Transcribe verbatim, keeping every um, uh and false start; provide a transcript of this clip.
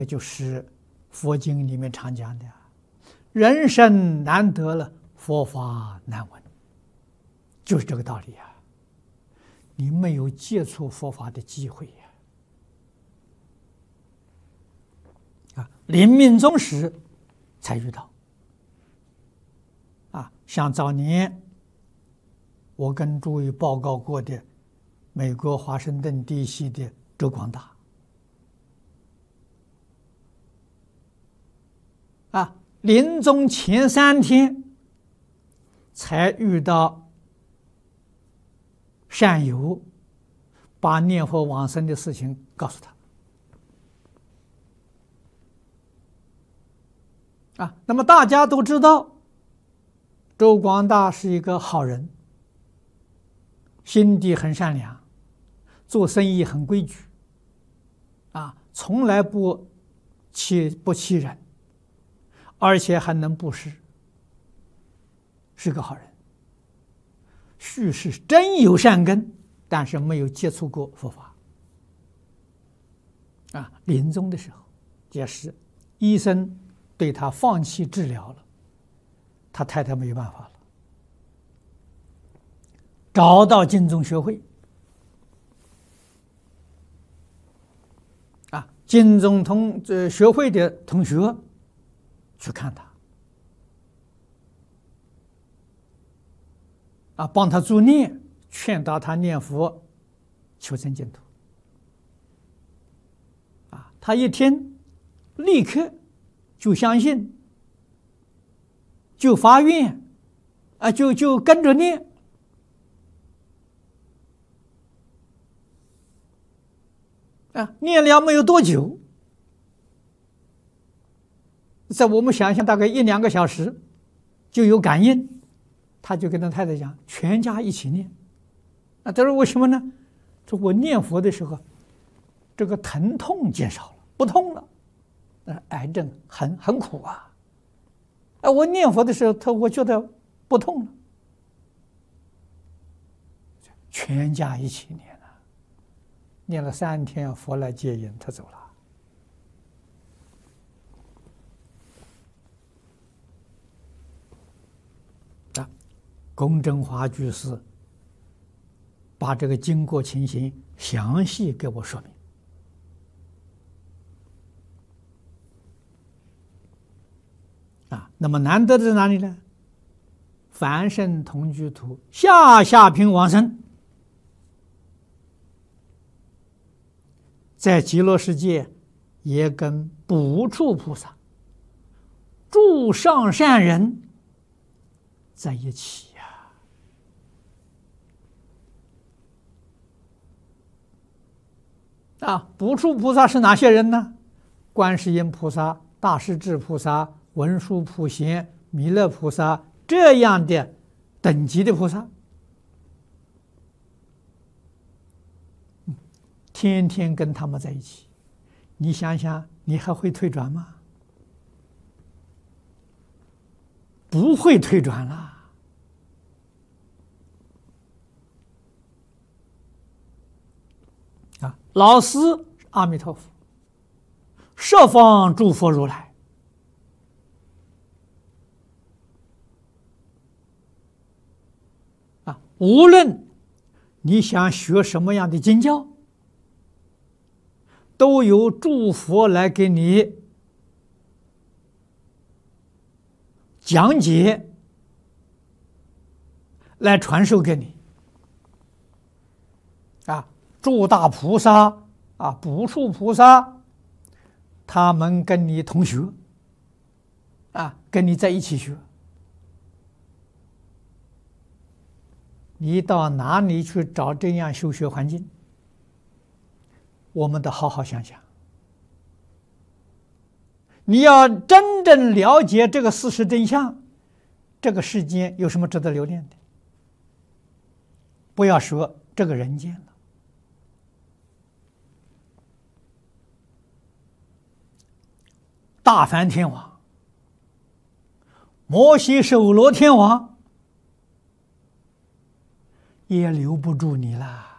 这就是佛经里面常讲的“人生难得了，佛法难闻”，就是这个道理啊！你没有接触佛法的机会呀！啊，临命终时才遇到。啊，像早年我跟诸位报告过的美国华盛顿地区的周广达。 啊，临终前三天才遇到善友，把念佛往生的事情告诉他。啊，那么大家都知道，周广大是一个好人，心地很善良，做生意很规矩，啊，从来不欺不欺人。 而且还能布施，是个好人。许是真有善根，但是没有接触过佛法。啊，临终的时候，也是医生对他放弃治疗了，他太太没有办法了，找到净宗学会。啊，净宗同呃学会的同学。 去看他，啊，帮他助念，劝导他念佛，求生净土。啊，他一听，立刻就相信，就发愿，啊，就就跟着念。啊，念了没有多久。 在我们想象，大概一两个小时就有感应，他就跟他太太讲，全家一起念。啊，他说为什么呢？说我念佛的时候，这个疼痛减少了，不痛了。呃，癌症很很苦啊。啊，我念佛的时候，他我觉得不痛了。全家一起念了，念了三天，佛来接引，他走了。 龚正华居士把这个经过情形详细给我说明。啊，那么难得的在哪里呢？凡圣同居土下下品往生，在极乐世界也跟补处菩萨、诸上善人在一起。 啊，补处菩萨是哪些人呢？观世音菩萨、大势至菩萨、文殊普贤、弥勒菩萨这样的等级的菩萨，天天跟他们在一起，你想想，你还会退转吗？不会退转了。 啊，老师阿弥陀佛，十方诸佛如来，啊，无论你想学什么样的经教，都由诸佛来给你讲解，来传授给你，啊。 诸大菩萨啊，补处菩萨，他们跟你同学，啊，跟你在一起学。你到哪里去找这样修学环境？我们得好好想想。你要真正了解这个事实真相，这个世间有什么值得留恋的？不要说这个人间了。 大梵天王、摩西首罗天王也留不住你啦。